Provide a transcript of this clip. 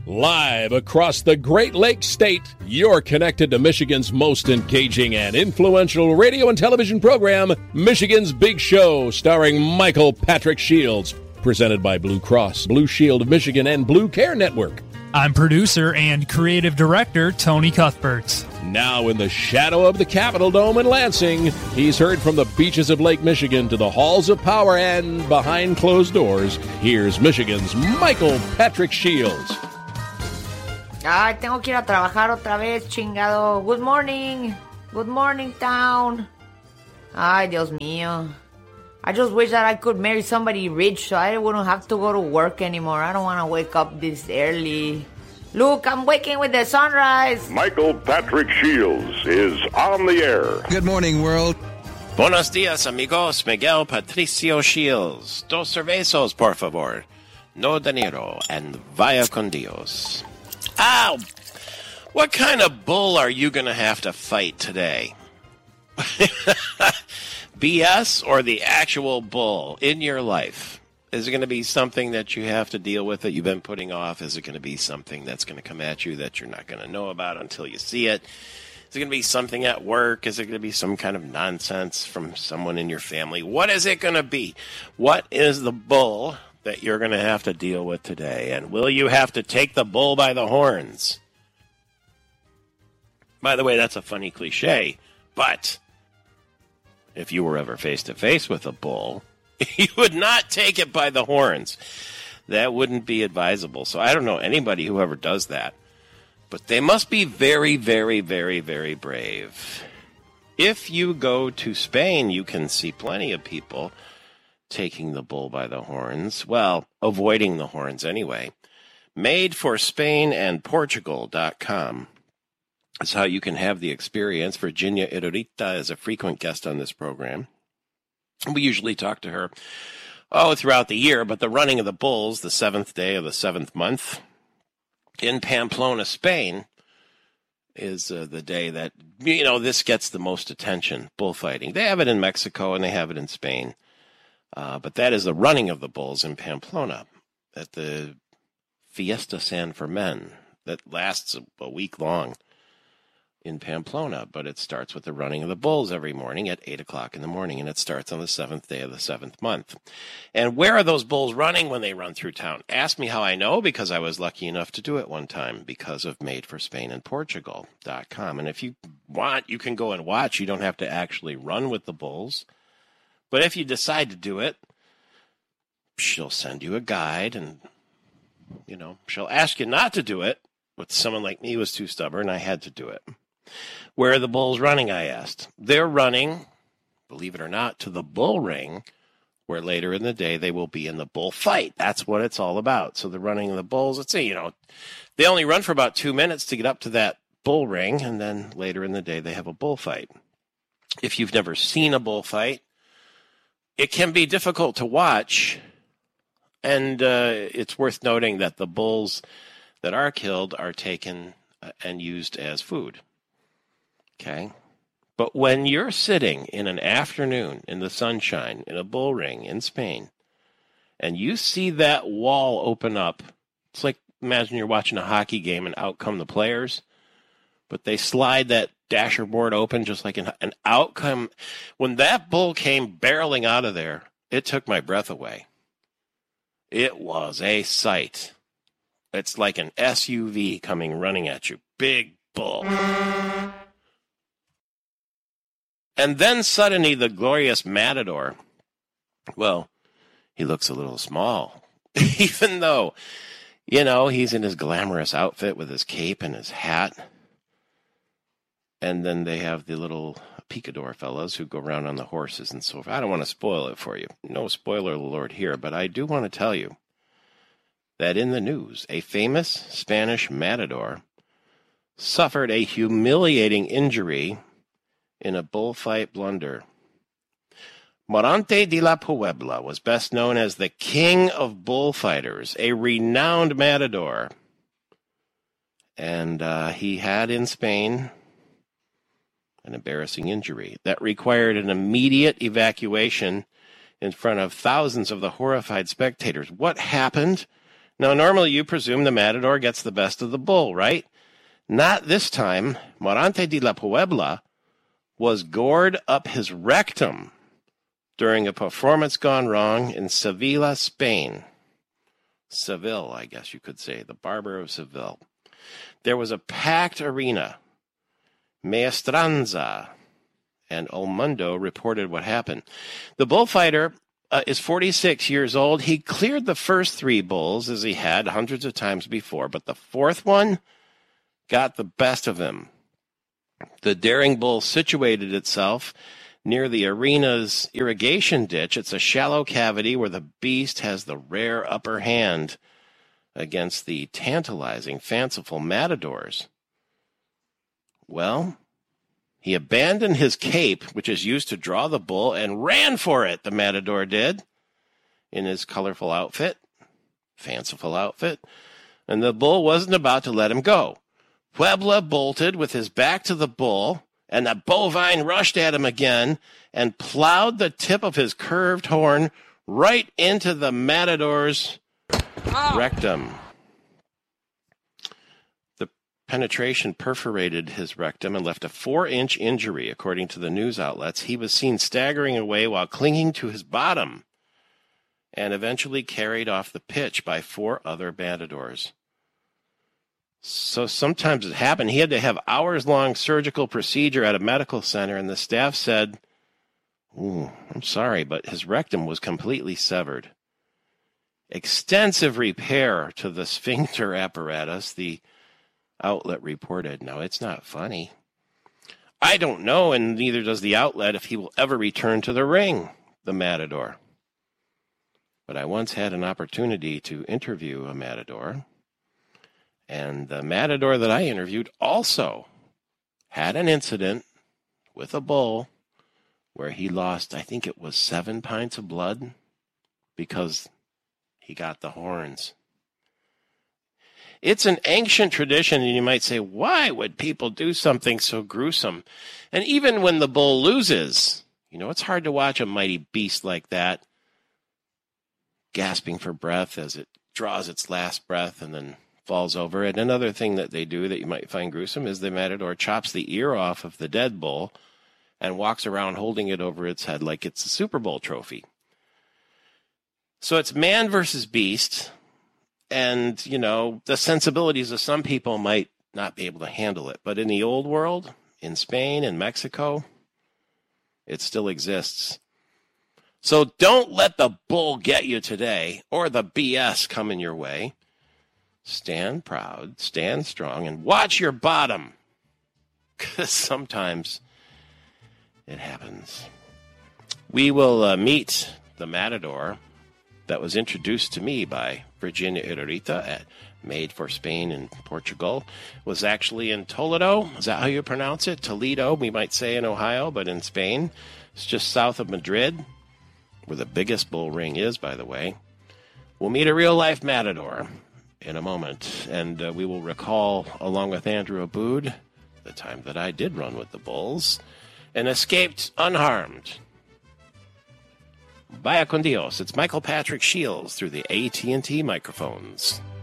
Live across the Great Lakes State, you're connected to Michigan's most engaging and influential radio and television program, Michigan's Big Show, starring Michael Patrick Shields, presented by Blue Cross, Blue Shield of Michigan, and Blue Care Network. I'm producer and creative director Tony Cuthbert. Now in the shadow of the Capitol Dome in Lansing, he's heard from the beaches of Lake Michigan to the halls of power and behind closed doors. Here's Michigan's Michael Patrick Shields. Ay, tengo que ir a trabajar otra vez, chingado. Good morning. Good morning, town. Ay, Dios mío. I just wish that I could marry somebody rich so I wouldn't have to go to work anymore. I don't want to wake up this early. Look, I'm waking with the sunrise. Michael Patrick Shields is on the air. Good morning, world. Buenos dias, amigos. Miguel Patricio Shields. Dos cervezas, por favor. No dinero, and vaya con Dios. Ow! What kind of bull are you going to have to fight today? BS or the actual bull in your life? Is it going to be something that you have to deal with that you've been putting off? Is it going to be something that's going to come at you that you're not going to know about until you see it? Is it going to be something at work? Is it going to be some kind of nonsense from someone in your family? What is it going to be? What is the bull that you're going to have to deal with today? And will you have to take the bull by the horns? By the way, that's a funny cliche, but if you were ever face-to-face with a bull, you would not take it by the horns. That wouldn't be advisable. So I don't know anybody who ever does that. But they must be very, very, very, very brave. If you go to Spain, you can see plenty of people taking the bull by the horns. Well, avoiding the horns anyway. MadeForSpainAndPortugal.com is how you can have the experience. Virginia Irurita is a frequent guest on this program. We usually talk to her, throughout the year, but the running of the bulls, the 7th day of the 7th month, in Pamplona, Spain, is the day that, this gets the most attention, bullfighting. They have it in Mexico and they have it in Spain. But that is the running of the bulls in Pamplona at the Fiesta San Fermin that lasts a week long in Pamplona. But it starts with the running of the bulls every morning at 8 o'clock in the morning, and it starts on the 7th day of the 7th month. And where are those bulls running when they run through town? Ask me how I know, because I was lucky enough to do it one time because of MadeForSpainAndPortugal.com. And if you want, you can go and watch. You don't have to actually run with the bulls. But if you decide to do it, she'll send you a guide and, she'll ask you not to do it. But someone like me was too stubborn. I had to do it. Where are the bulls running, I asked. They're running, believe it or not, to the bull ring, where later in the day they will be in the bull fight. That's what it's all about. So they're running the bulls. Let's say, they only run for about 2 minutes to get up to that bull ring, and then later in the day they have a bullfight. If you've never seen a bullfight, it can be difficult to watch, and it's worth noting that the bulls that are killed are taken and used as food. Okay? But when you're sitting in an afternoon in the sunshine in a bull ring in Spain, and you see that wall open up, it's like, imagine you're watching a hockey game and out come the players, but they slide that dasher board open just like an outcome. When that bull came barreling out of there, it took my breath away. It was a sight. It's like an SUV coming running at you. Big bull. And then suddenly the glorious matador, well, he looks a little small, even though, he's in his glamorous outfit with his cape and his hat. And then they have the little picador fellows who go around on the horses and so forth. I don't want to spoil it for you. No spoiler alert here, but I do want to tell you that in the news, a famous Spanish matador suffered a humiliating injury in a bullfight blunder. Morante de la Puebla was best known as the king of bullfighters, a renowned matador. And he had in Spain an embarrassing injury that required an immediate evacuation in front of thousands of the horrified spectators. What happened? Now, normally you presume the matador gets the best of the bull, right? Not this time. Morante de la Puebla was gored up his rectum during a performance gone wrong in Sevilla, Spain. Seville, I guess you could say, the barber of Seville. There was a packed arena. Maestranza and El Mundo reported what happened. The bullfighter is 46 years old. He cleared the first 3 bulls, as he had hundreds of times before, but the 4th one got the best of him. The daring bull situated itself near the arena's irrigation ditch. It's a shallow cavity where the beast has the rare upper hand against the tantalizing, fanciful matadors. Well, he abandoned his cape, which is used to draw the bull, and ran for it, the matador did, in his colorful outfit, fanciful outfit, and the bull wasn't about to let him go. Puebla bolted with his back to the bull, and the bovine rushed at him again and plowed the tip of his curved horn right into the matador's rectum. The penetration perforated his rectum and left a 4-inch injury, according to the news outlets. He was seen staggering away while clinging to his bottom and eventually carried off the pitch by 4 other matadors. So sometimes it happened. He had to have hours-long surgical procedure at a medical center, and the staff said, I'm sorry, but his rectum was completely severed. Extensive repair to the sphincter apparatus, the outlet reported. Now, it's not funny. I don't know, and neither does the outlet, if he will ever return to the ring, the matador. But I once had an opportunity to interview a matador, and the matador that I interviewed also had an incident with a bull where he lost, I think it was 7 pints of blood because he got the horns. It's an ancient tradition, and you might say, why would people do something so gruesome? And even when the bull loses, it's hard to watch a mighty beast like that gasping for breath as it draws its last breath and then falls over. And another thing that they do that you might find gruesome is the matador chops the ear off of the dead bull and walks around holding it over its head like it's a Super Bowl trophy. So it's man versus beast. And, the sensibilities of some people might not be able to handle it. But in the old world, in Spain and Mexico, it still exists. So don't let the bull get you today or the BS come in your way. Stand proud, stand strong, and watch your bottom. Because sometimes it happens. We will meet the matador that was introduced to me by Virginia Irurita at Made for Spain and Portugal. Was actually in Toledo. Is that how you pronounce it? Toledo, we might say in Ohio, but in Spain. It's just south of Madrid, where the biggest bull ring is, by the way. We'll meet a real-life matador in a moment, and we will recall, along with Andrew Aboud, the time that I did run with the bulls and escaped unharmed. Vaya con Dios. It's Michael Patrick Shields through the AT&T microphones.